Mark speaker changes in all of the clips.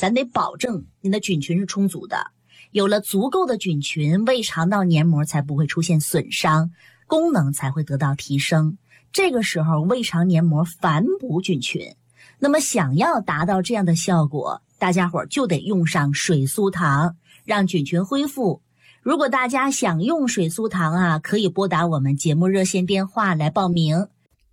Speaker 1: 咱得保证你的菌群是充足的。有了足够的菌群，胃肠道黏膜才不会出现损伤，功能才会得到提升。这个时候胃肠黏膜反哺菌群。那么想要达到这样的效果，大家伙就得用上水苏糖，让菌群恢复。如果大家想用水苏糖啊，可以拨打我们节目热线电话来报名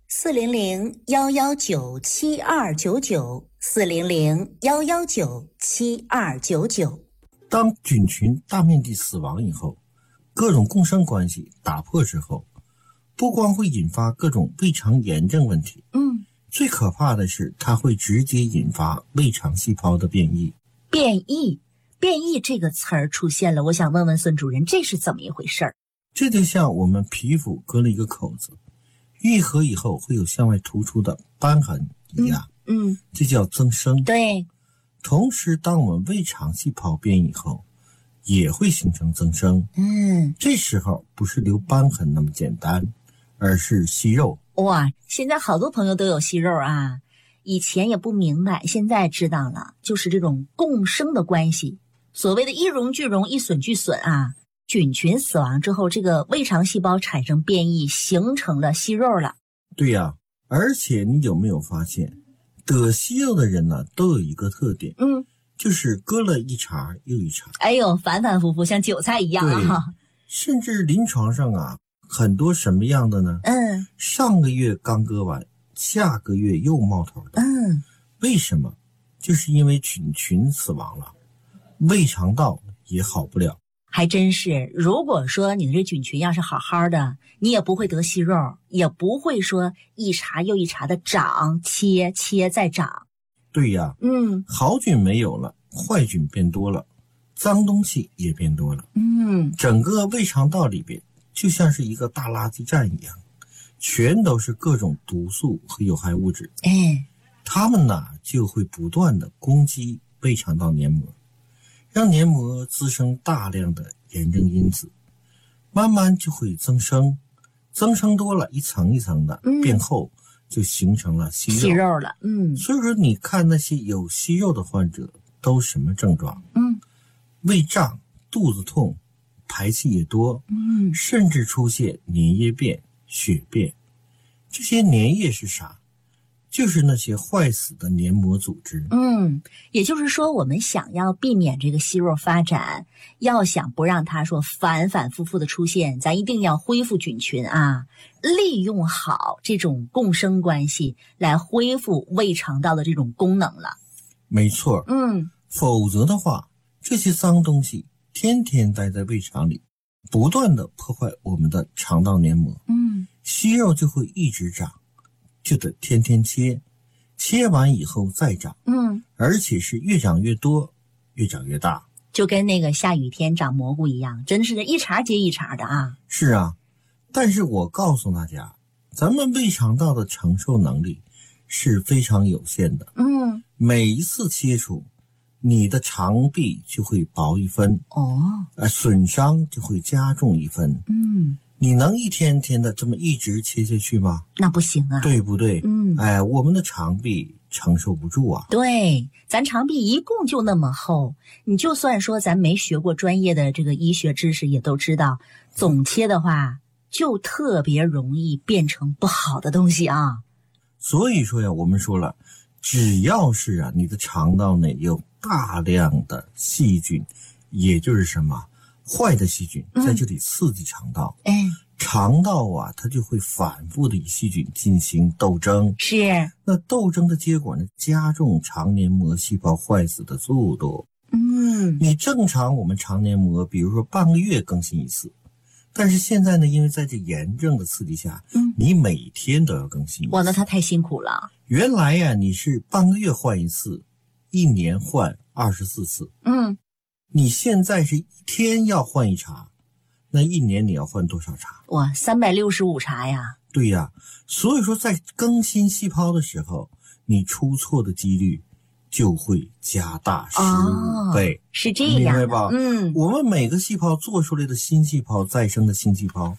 Speaker 1: ，400-119-7299，400-119-7299。
Speaker 2: 当菌群大面积死亡以后，各种共生关系打破之后，不光会引发各种胃肠炎症问题，最可怕的是它会直接引发胃肠细胞的变异。
Speaker 1: 变异这个词儿出现了，我想问问孙主任，这是怎么一回事儿？
Speaker 2: 这就像我们皮肤割了一个口子，愈合以后会有向外突出的瘢痕一样，这叫增生。
Speaker 1: 对。
Speaker 2: 同时当我们胃肠细胞变异后，也会形成增生。这时候不是留瘢痕那么简单，而是息肉。
Speaker 1: 哇，现在好多朋友都有息肉啊，以前也不明白，现在知道了，就是这种共生的关系。所谓的一荣俱荣，一损俱损啊。菌群死亡之后，这个胃肠细胞产生变异，形成了息肉了。
Speaker 2: 对呀，而且你有没有发现，得息肉的人呢，都有一个特点，就是割了一茬又一茬。
Speaker 1: 哎呦，反反复复，像韭菜一样啊。
Speaker 2: 甚至临床上啊，很多什么样的呢？上个月刚割完，下个月又冒头的。为什么？就是因为菌群死亡了，胃肠道也好不了。
Speaker 1: 还真是，如果说你的这菌群要是好好的，你也不会得息肉，也不会说一茬又一茬的长，切再长。
Speaker 2: 对呀，好菌没有了，坏菌变多了，脏东西也变多了。整个胃肠道里边就像是一个大垃圾站一样，全都是各种毒素和有害物质。它们呢就会不断的攻击胃肠道黏膜，让黏膜滋生大量的炎症因子，慢慢就会增生多了，一层一层的变厚，就形成了息肉
Speaker 1: 了。
Speaker 2: 所以说你看那些有息肉的患者都什么症状？胃胀、肚子痛、排气也多，甚至出现粘液便、血便。这些粘液是啥？就是那些坏死的黏膜组织。
Speaker 1: 也就是说，我们想要避免这个息肉发展，要想不让它说反反复复的出现，咱一定要恢复菌群啊，利用好这种共生关系来恢复胃肠道的这种功能了。
Speaker 2: 没错。否则的话，这些脏东西天天待在胃肠里，不断的破坏我们的肠道黏膜。息肉就会一直长，就得天天切完以后再长。而且是越长越多，越长越大，
Speaker 1: 就跟那个下雨天长蘑菇一样，真是一茬接一茬的啊。
Speaker 2: 是啊，但是我告诉大家，咱们胃肠道的承受能力是非常有限的。每一次切除，你的肠壁就会薄一分，损伤就会加重一分。你能一天天的这么一直切下去吗？那不行啊，对不对？我们的肠壁承受不住啊。对，咱肠壁一共就那么厚，你就算说咱没学过专业的这个医学知识，也都知道，总切的话就特别容易变成不好的东西啊。所以说呀，我们说了，只要是你的肠道内有大量的细菌，也就是什么坏的细菌在这里刺激肠道，肠道它就会反复的与细菌进行斗争。是，那斗争的结果呢，加重肠黏膜细胞坏死的速度。你正常我们肠黏膜比如说半个月更新一次，但是现在呢，因为在这炎症的刺激下，你每天都要更新一次。哇，那它太辛苦了。原来呀，你是半个月换一次，一年换24次。你现在是一天要换一茬，那一年你要换多少茬？哇，365茬呀。对呀，所以说在更新细胞的时候，你出错的几率就会加大15倍。是这样，明白吧？我们每个细胞做出来的新细胞，再生的新细胞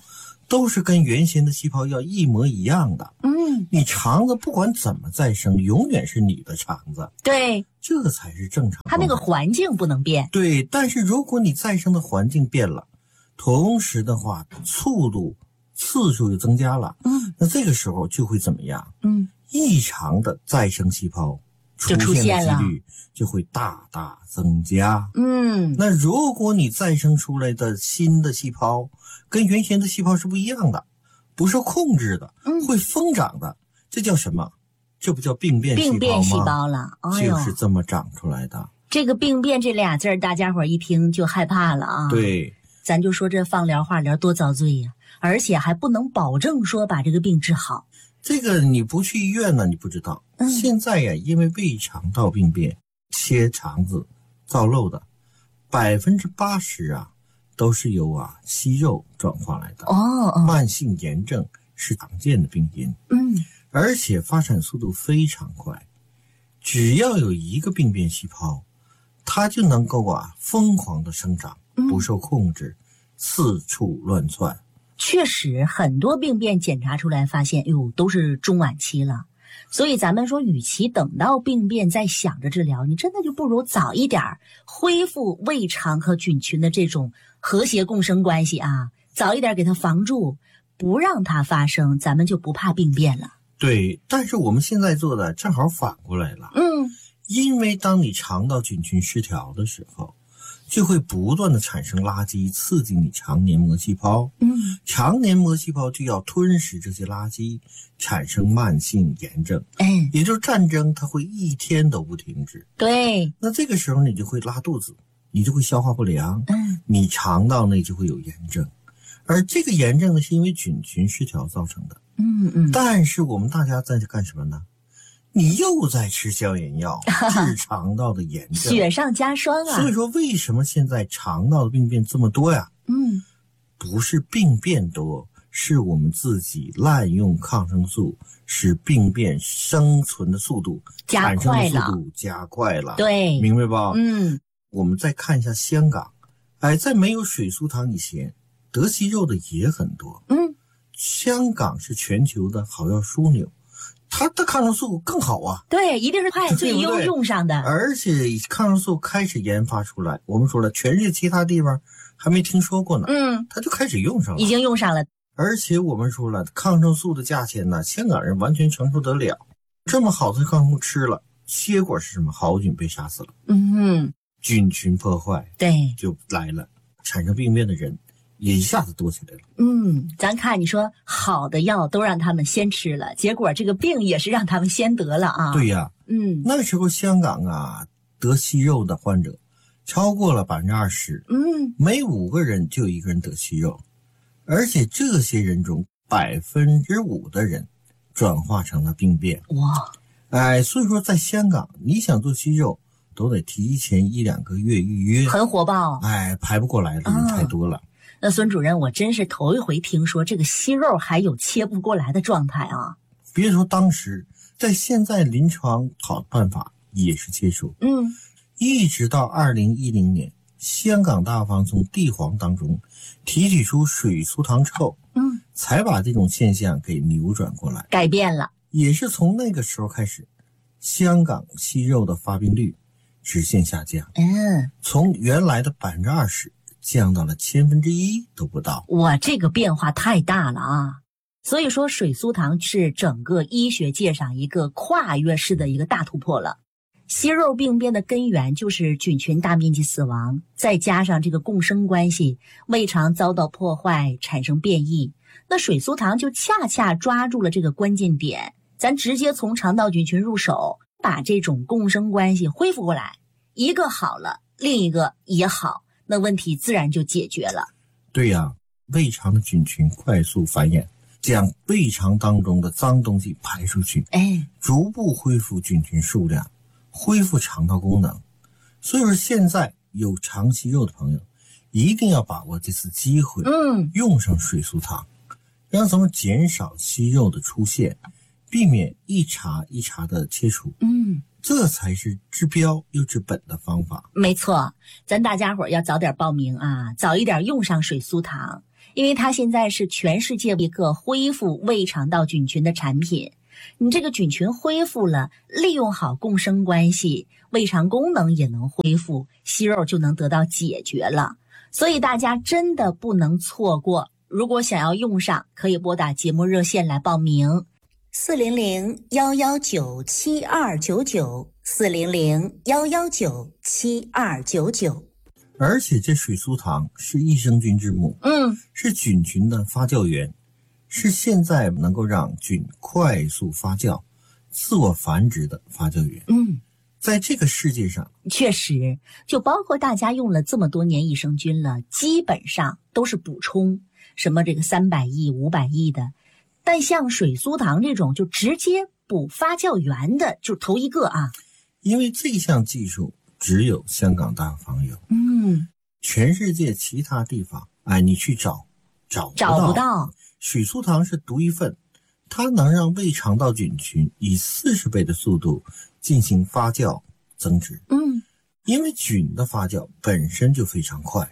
Speaker 2: 都是跟原先的细胞要一模一样的。你肠子不管怎么再生，永远是你的肠子。
Speaker 1: 对，
Speaker 2: 这才是正常。
Speaker 1: 它那个环境不能变。
Speaker 2: 对，但是如果你再生的环境变了，同时的话，速度、次数又增加了，那这个时候就会怎么样？异常的再生细胞出现的几率就会大大增加。那如果你再生出来的新的细胞跟原先的细胞是不一样的，不受控制的，会疯长的，这叫什么？这不叫病变细胞吗？病变细胞了，就是这么长出来的。
Speaker 1: 这个病变这俩字儿，大家伙一听就害怕了啊。
Speaker 2: 对，
Speaker 1: 咱就说这放疗化疗多遭罪呀，而且还不能保证说把这个病治好。
Speaker 2: 这个你不去医院呢，你不知道。现在呀，因为胃肠道病变，切肠子、造瘘的80%啊，都是由息肉转化来的。慢性炎症是常见的病因。而且发展速度非常快，只要有一个病变细胞，它就能够疯狂的生长，不受控制，四处乱窜。
Speaker 1: 确实，很多病变检查出来发现，都是中晚期了。所以咱们说，与其等到病变再想着治疗，你真的就不如早一点恢复胃肠和菌群的这种和谐共生关系啊，早一点给它防住，不让它发生，咱们就不怕病变了。
Speaker 2: 对，但是我们现在做的正好反过来了。因为当你肠道菌群失调的时候，就会不断的产生垃圾，刺激你肠黏膜细胞。肠黏膜细胞就要吞噬这些垃圾，产生慢性炎症。也就是战争，它会一天都不停止。
Speaker 1: 对，
Speaker 2: 那这个时候你就会拉肚子，你就会消化不良，你肠道内就会有炎症。而这个炎症呢，是因为菌群失调造成的。但是我们大家在干什么呢？你又在吃消炎药，治肠道的炎症，
Speaker 1: 雪上加霜啊！
Speaker 2: 所以说，为什么现在肠道的病变这么多呀？不是病变多，是我们自己滥用抗生素，使病变生存的速度、
Speaker 1: 加快了，
Speaker 2: 产生的速度加快了。
Speaker 1: 对，
Speaker 2: 明白吧？我们再看一下香港，在没有水苏糖以前，得息肉的也很多。香港是全球的好药枢纽，它的抗生素更好啊。
Speaker 1: 对，一定是快最优用上的。
Speaker 2: 而且抗生素开始研发出来，我们说了，全世界其他地方还没听说过呢。它就开始用上了，
Speaker 1: 已经用上了。
Speaker 2: 而且我们说了，抗生素的价钱呢，香港人完全承受得了。这么好的抗生素吃了，结果是什么？好菌被杀死了。菌群破坏，
Speaker 1: 对，
Speaker 2: 就来了，产生病变的人也一下子多起来了。
Speaker 1: 咱看你说好的药都让他们先吃了，结果这个病也是让他们先得了啊。
Speaker 2: 对呀，那时候香港得息肉的患者超过了20%，每5个人就有1个人得息肉，而且这些人中5%的人转化成了病变。哇，所以说在香港，你想做息肉都得提前1-2个月预约，
Speaker 1: 很火爆。
Speaker 2: 排不过来的人太多了。
Speaker 1: 那孙主任，我真是头一回听说这个息肉还有切不过来的状态啊！
Speaker 2: 别说当时，在现在临床好的办法也是切除。一直到2010年，香港大方从地黄当中提取出水苏糖之后，才把这种现象给扭转过来，
Speaker 1: 改变了。
Speaker 2: 也是从那个时候开始，香港息肉的发病率直线下降。从原来的20%降到了1/1000都不到。
Speaker 1: 哇，这个变化太大了啊！所以说水苏糖是整个医学界上一个跨越式的一个大突破了。息肉病变的根源就是菌群大面积死亡，再加上这个共生关系，胃肠遭到破坏，产生变异。那水苏糖就恰恰抓住了这个关键点，咱直接从肠道菌群入手，把这种共生关系恢复过来，一个好了，另一个也好，那问题自然就解决了。
Speaker 2: 对呀，胃肠的菌群快速繁衍，将胃肠当中的脏东西排出去，逐步恢复菌群数量，恢复肠道功能。所以说现在有肠息肉的朋友一定要把握这次机会，用上水苏糖，让咱们减少息肉的出现，避免一茬一茬的切除。这才是治标又治本的方法。
Speaker 1: 没错，咱大家伙要早点报名啊，早一点用上水苏糖。 因为它现在是全世界一个恢复胃肠道菌群的产品。你这个菌群恢复了，利用好共生关系，胃肠功能也能恢复，息肉就能得到解决了。所以大家真的不能错过，如果想要用上，可以拨打节目热线来报名，400-119-7299，400-119-7299。
Speaker 2: 而且这水苏糖是益生菌之母，是菌群的发酵源，是现在能够让菌快速发酵、自我繁殖的发酵源。在这个世界上，
Speaker 1: 确实，就包括大家用了这么多年益生菌了，基本上都是补充什么这个300亿、500亿的，但像水苏糖这种就直接补发酵源的，就头一个啊。
Speaker 2: 因为这项技术只有香港大药房有，全世界其他地方，你去找不到。水苏糖是独一份，它能让胃肠道菌群以40倍的速度进行发酵增殖。因为菌的发酵本身就非常快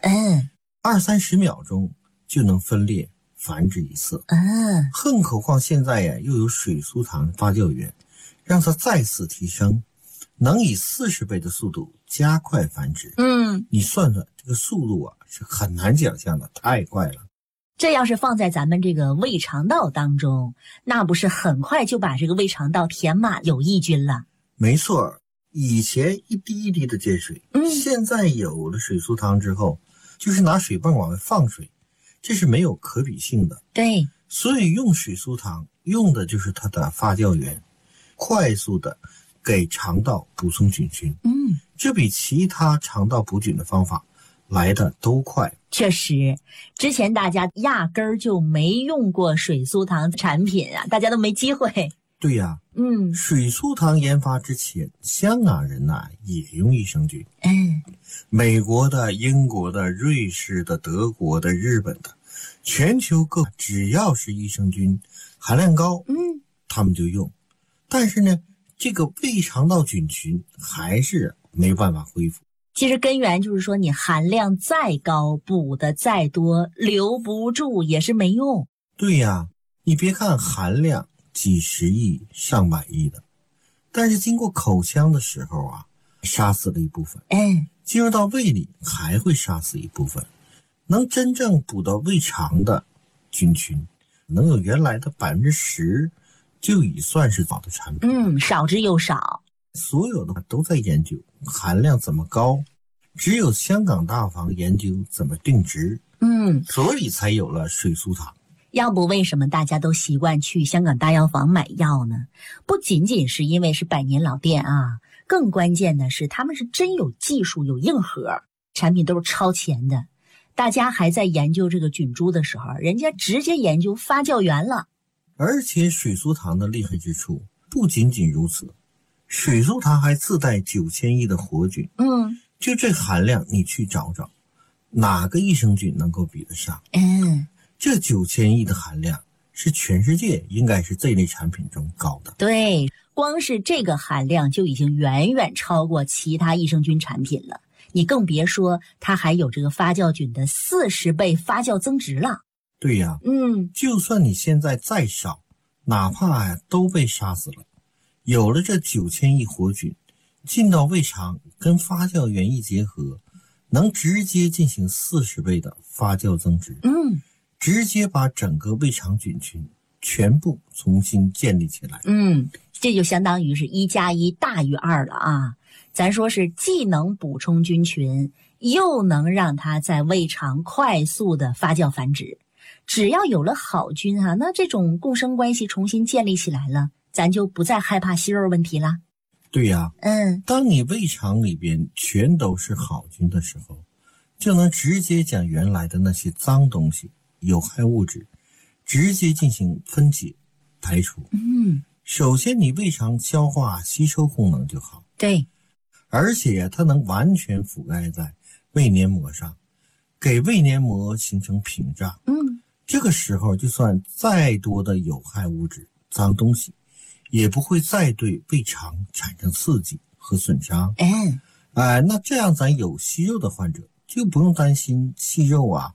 Speaker 2: ，20-30秒钟就能分裂繁殖一次。更何况现在又有水苏糖发酵源，让它再次提升，能以40倍的速度加快繁殖。你算算这个速度是很难想象的，太快了。
Speaker 1: 这要是放在咱们这个胃肠道当中，那不是很快就把这个胃肠道填满有益菌了？
Speaker 2: 没错，以前一滴一滴的接水，现在有了水苏糖之后，就是拿水泵往外放水，这是没有可比性的。
Speaker 1: 对，
Speaker 2: 所以用水苏糖用的就是它的发酵源，快速的给肠道补充菌群。这比其他肠道补菌的方法来的都快。
Speaker 1: 确实，之前大家压根儿就没用过水苏糖产品啊，大家都没机会。
Speaker 2: 对呀，水苏糖研发之前，香港人也用益生菌。美国的、英国的、瑞士的、德国的、日本的，全球各只要是益生菌含量高，他们就用。但是呢，这个胃肠道菌群还是没办法恢复。
Speaker 1: 其实根源就是说，你含量再高，补的再多，留不住也是没用。
Speaker 2: 对呀，你别看含量几十亿、上百亿的，但是经过口腔的时候杀死了一部分，进入到胃里还会杀死一部分。能真正补到胃肠的菌群，能有原来的10%，就已算是好的产品。
Speaker 1: 少之又少。
Speaker 2: 所有的都在研究含量怎么高，只有香港大药房研究怎么定值，所以才有了水苏糖。
Speaker 1: 要不为什么大家都习惯去香港大药房买药呢？不仅仅是因为是百年老店更关键的是他们是真有技术，有硬核，产品都是超前的。大家还在研究这个菌株的时候，人家直接研究发酵源了。
Speaker 2: 而且水苏糖的厉害之处不仅仅如此，水苏糖还自带9000亿的活菌。就这含量你去找找，哪个益生菌能够比得上？这9000亿的含量是全世界应该是这类产品中高的。
Speaker 1: 对，光是这个含量就已经远远超过其他益生菌产品了，你更别说它还有这个发酵菌的40倍发酵增值了。
Speaker 2: 对呀，就算你现在再少，哪怕都被杀死了，有了这9000亿活菌进到胃肠，跟发酵源一结合，能直接进行40倍的发酵增值。直接把整个胃肠菌群全部重新建立起来。
Speaker 1: 这就相当于是1+1大于2了咱说是既能补充菌群，又能让它在胃肠快速的发酵繁殖。只要有了好菌那这种共生关系重新建立起来了，咱就不再害怕息肉问题啦。
Speaker 2: 对呀，当你胃肠里边全都是好菌的时候，就能直接将原来的那些脏东西、有害物质直接进行分解排除。首先你胃肠消化吸收功能就好，
Speaker 1: 对，
Speaker 2: 而且它能完全覆盖在胃黏膜上，给胃黏膜形成屏障。这个时候就算再多的有害物质、脏东西也不会再对胃肠产生刺激和损伤。那这样咱有息肉的患者就不用担心息肉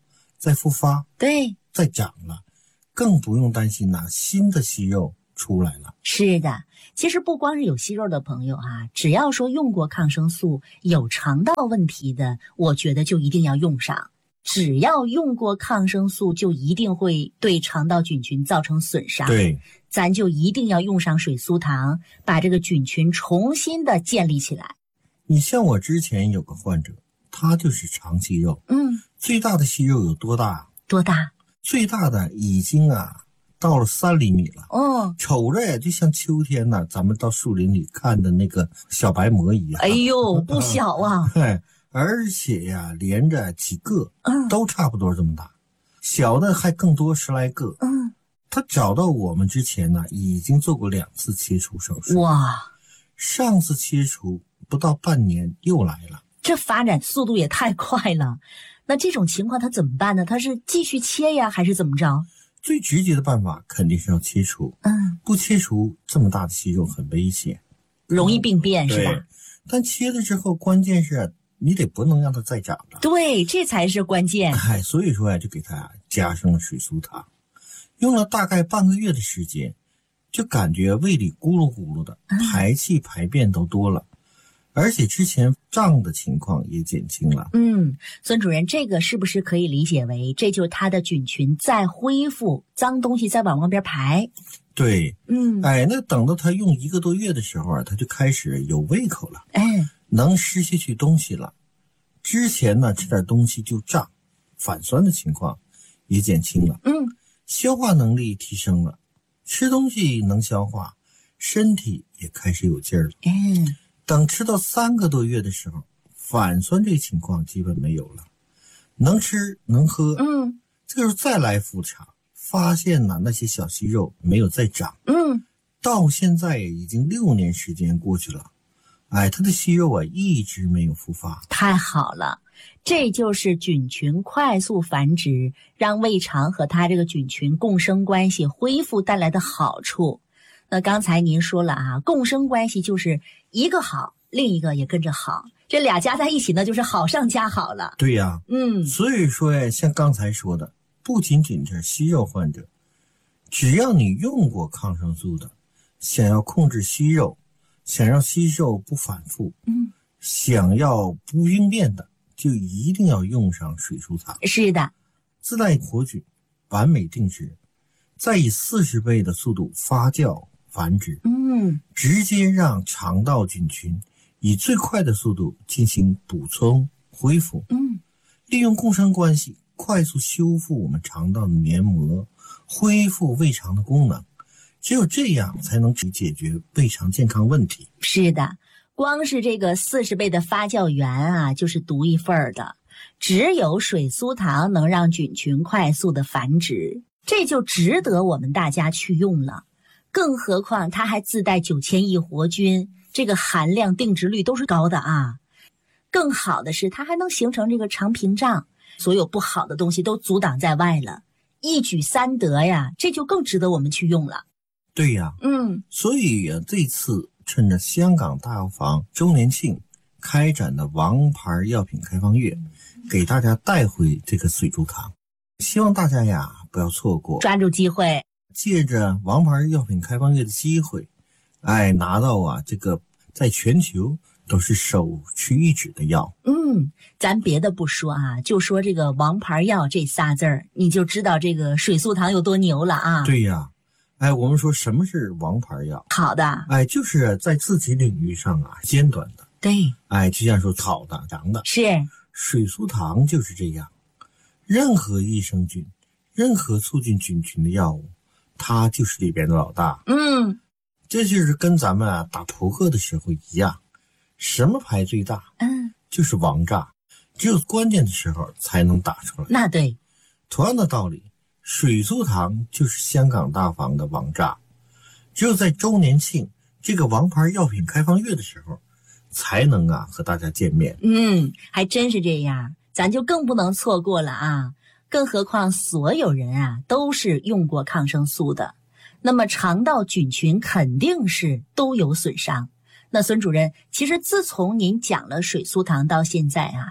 Speaker 2: 再复发，
Speaker 1: 对，
Speaker 2: 再长了，更不用担心新的息肉出来了。
Speaker 1: 是的，其实不光是有息肉的朋友只要说用过抗生素有肠道问题的，我觉得就一定要用上。只要用过抗生素，就一定会对肠道菌群造成损伤。
Speaker 2: 对，
Speaker 1: 咱就一定要用上水苏糖，把这个菌群重新的建立起来。
Speaker 2: 你像我之前有个患者，他就是肠息肉，最大的息肉有多大？
Speaker 1: 多大？
Speaker 2: 最大的已经到了3厘米了。瞅着就像秋天咱们到树林里看的那个小白蘑一样。
Speaker 1: 哎呦，不小啊！
Speaker 2: 而且连着几个，都差不多这么大，小的还更多10来个。他找到我们之前已经做过2次切除手术。
Speaker 1: 哇！
Speaker 2: 上次切除不到半年又来了，
Speaker 1: 这发展速度也太快了。那这种情况他怎么办呢？他是继续切呀，还是怎么着？
Speaker 2: 最直接的办法肯定是要切除。不切除这么大的息肉很危险，
Speaker 1: 容易病变，是吧？
Speaker 2: 但切了之后，关键是你不能让它再长了。
Speaker 1: 对，这才是关键。
Speaker 2: 所以说就给它加上了水苏糖，用了大概半个月的时间，就感觉胃里咕噜咕噜的，排气排便都多了，而且之前胀的情况也减轻了。
Speaker 1: 孙主任，这个是不是可以理解为这就是它的菌群在恢复，脏东西再往外边排？
Speaker 2: 对，那等到他用1个多月的时候他就开始有胃口了，能吃下去东西了。之前吃点东西就胀，反酸的情况也减轻了。消化能力提升了，吃东西能消化，身体也开始有劲儿了。等吃到3个多月的时候，反酸这个情况基本没有了，能吃能喝。这个时候再来复查，发现那些小息肉没有再长。到现在已经6年时间过去了，他的息肉一直没有复发。太
Speaker 1: 好了，这就是菌群快速繁殖，让胃肠和它这个菌群共生关系恢复带来的好处。那刚才您说了共生关系就是一个好，另一个也跟着好，这俩加在一起呢，就是好上加好了。
Speaker 2: 对呀，所以说像刚才说的，不仅仅是息肉患者，只要你用过抗生素的，想要控制息肉，想让息肉不反复，想要不病变的，就一定要用上水苏糖。
Speaker 1: 是的，
Speaker 2: 自带活菌，完美定植，再以40倍的速度发酵繁殖，直接让肠道菌群以最快的速度进行补充恢复。利用共生关系快速修复我们肠道的黏膜，恢复胃肠的功能。只有这样才能解决胃肠健康问题。
Speaker 1: 是的，光是这个40倍的发酵源就是独一份的，只有水苏糖能让菌群快速的繁殖，这就值得我们大家去用了。更何况它还自带9000亿活菌，这个含量定植率都是高的更好的是它还能形成这个肠屏障，所有不好的东西都阻挡在外了，一举3得呀，这就更值得我们去用了。
Speaker 2: 对呀，所以这次趁着香港大药房周年庆开展的王牌药品开放月，给大家带回这个水苏糖，希望大家不要错过，
Speaker 1: 抓住机会，
Speaker 2: 借着王牌药品开放月的机会，拿到这个在全球都是首屈一指的药。
Speaker 1: 咱别的不说就说这个王牌药这仨字儿，你就知道这个水苏糖有多牛了
Speaker 2: 对呀，我们说什么是王牌药？
Speaker 1: 好的，
Speaker 2: 就是在自己领域上尖端的。
Speaker 1: 对，
Speaker 2: 就像说好的、长的。
Speaker 1: 是，
Speaker 2: 水苏糖就是这样。任何益生菌、任何促进菌群的药物，它就是里边的老大。这就是跟咱们打扑克的时候一样，什么牌最大？就是王炸，只有关键的时候才能打出来。
Speaker 1: 那对，
Speaker 2: 同样的道理，水苏糖就是香港大房的王炸，只有在周年庆这个王牌药品开放月的时候，才能和大家见面。
Speaker 1: 还真是这样，咱就更不能错过了更何况所有人都是用过抗生素的，那么肠道菌群肯定是都有损伤。那孙主任，其实自从您讲了水苏糖到现在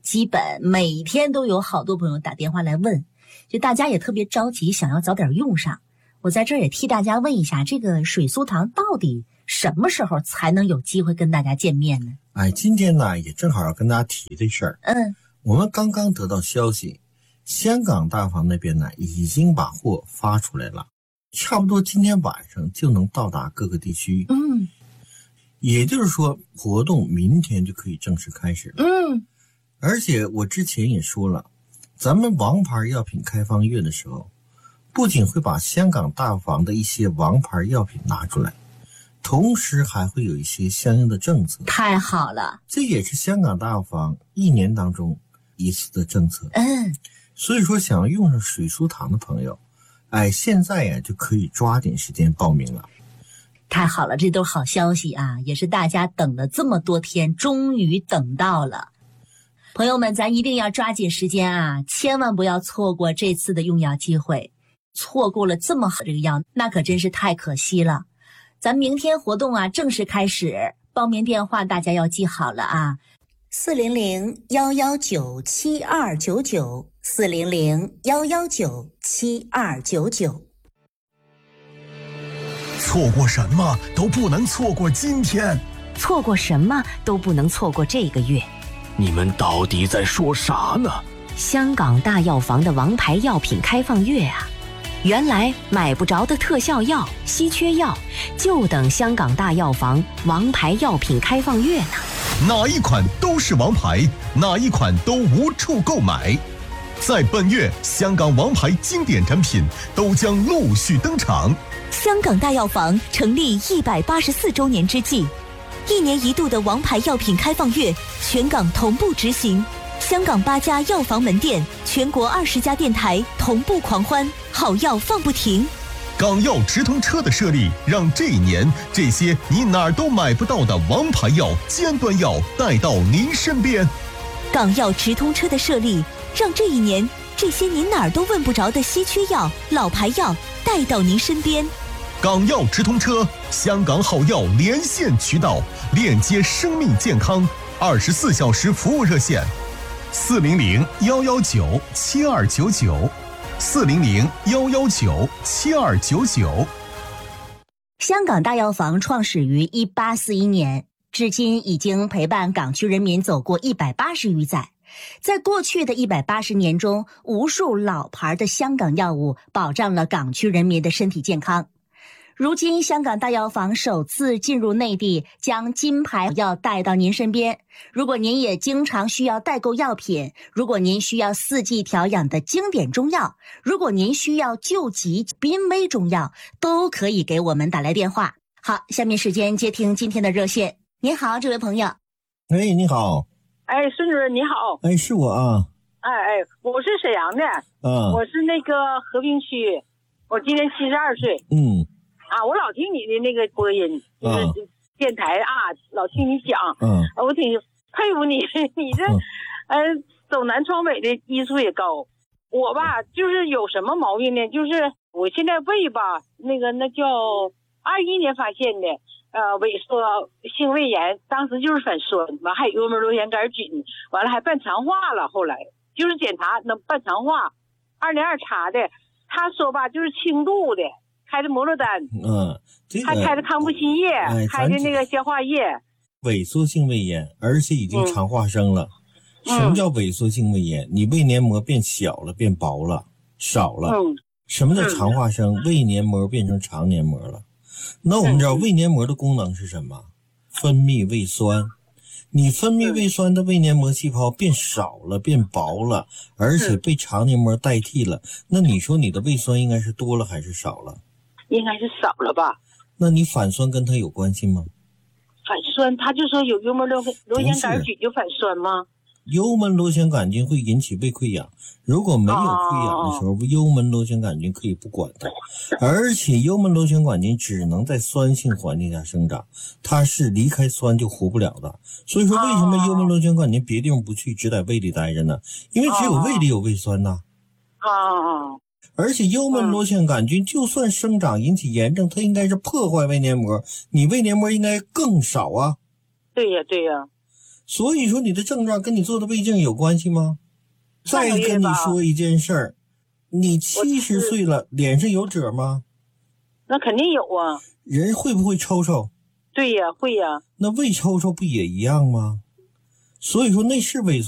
Speaker 1: 基本每天都有好多朋友打电话来问，就大家也特别着急，想要早点用上。我在这儿也替大家问一下，这个水苏糖到底什么时候才能有机会跟大家见面呢？
Speaker 2: 今天呢也正好要跟大家提这事儿。我们刚刚得到消息，香港大房那边呢已经把货发出来了，差不多今天晚上就能到达各个地区。也就是说活动明天就可以正式开始了。而且我之前也说了，咱们王牌药品开放月的时候，不仅会把香港大房的一些王牌药品拿出来，同时还会有一些相应的政策。
Speaker 1: 太好了，
Speaker 2: 这也是香港大房一年当中一次的政策。所以说想要用上水苏糖的朋友，现在呀就可以抓紧时间报名了。
Speaker 1: 太好了，这都是好消息啊，也是大家等了这么多天，终于等到了。朋友们，咱一定要抓紧时间啊，千万不要错过这次的用药机会，错过了这么好这个药，那可真是太可惜了。咱明天活动啊正式开始，报名电话大家要记好了啊，400-119-7299，400-119-7299。
Speaker 3: 错过什么都不能错过今天，
Speaker 4: 错过什么都不能错过这个月。
Speaker 3: 你们到底在说啥呢？
Speaker 4: 香港大药房的王牌药品开放月啊，原来买不着的特效药、稀缺药，就等香港大药房王牌药品开放月呢。
Speaker 3: 哪一款都是王牌，哪一款都无处购买。在本月，香港王牌经典产品都将陆续登场。
Speaker 5: 香港大药房成立184周年之际，1年1度的王牌药品开放月，全港同步执行。香港8家药房门店，全国20家电台同步狂欢，好药放不停。
Speaker 3: 港药直通车的设立，让这一年这些你哪儿都买不到的王牌药、尖端药带到您身边。
Speaker 5: 港药直通车的设立，让这一年这些您哪儿都问不着的稀缺药、老牌药带到您身边。
Speaker 3: 港药直通车，香港好药连线渠道，链接生命健康，24小时服务热线：400-119-7299，400-119-7299。
Speaker 1: 香港大药房创始于1841年，至今已经陪伴港区人民走过180余载。在过去的180年中，无数老牌的香港药物保障了港区人民的身体健康。如今香港大药房首次进入内地，将金牌药带到您身边。如果您也经常需要代购药品，如果您需要4季调养的经典中药，如果您需要救急濒危中药，都可以给我们打来电话。好，下面时间接听今天的热线。您好，这位朋友。
Speaker 2: 你好。
Speaker 6: 孙主任你好。
Speaker 2: 是我啊。
Speaker 6: 我是沈阳的。我是那个和平区，我今年72岁。我老听你的那个播音，就是电台啊，老听你讲。我挺佩服你，你这走南闯北的医术也高。我吧就是有什么毛病呢，就是我现在胃吧那叫21年发现的萎缩性胃炎，当时就是反酸，完还有幽门螺旋杆菌，完了还办肠化了，后来就是检查能办肠化，202查的，他说吧就是轻度的，开的摩洛丹，还开的康复新液，开的那个消化液。
Speaker 2: 萎缩性胃炎，而且已经肠化生了。什么叫萎缩性胃炎？你胃黏膜变小了，变薄了，少了。什么叫肠化生？胃黏膜变成肠黏膜了。那我们知道胃黏膜的功能是什么？分泌胃酸。你分泌胃酸的胃黏膜细胞变少了，变薄了，而且被肠黏膜代替了。那你说你的胃酸应该是多了还是少了？
Speaker 6: 应该是少了吧。
Speaker 2: 那你反酸跟它有关系吗？
Speaker 6: 反酸，他就说有幽门螺旋杆菌就反酸吗？
Speaker 2: 幽门螺旋杆菌会引起胃溃疡，如果没有溃疡的时候，幽门螺旋杆菌可以不管它，而且幽门螺旋杆菌只能在酸性环境下生长，它是离开酸就活不了的。所以说为什么幽门螺旋杆菌别地方不去，只在胃里待着呢？因为只有胃里有胃酸呐。而且幽门螺旋杆菌就算生长引起炎症，它应该是破坏胃黏膜，你胃黏膜应该更少啊。
Speaker 6: 对呀。
Speaker 2: 所以说你的症状跟你做的胃镜有关系吗？再跟你说一件事儿，你70岁了，脸上有褶吗？
Speaker 6: 那肯定有啊。
Speaker 2: 人会不会抽抽？
Speaker 6: 对呀，会呀。
Speaker 2: 那胃抽抽不也一样吗？所以说那是胃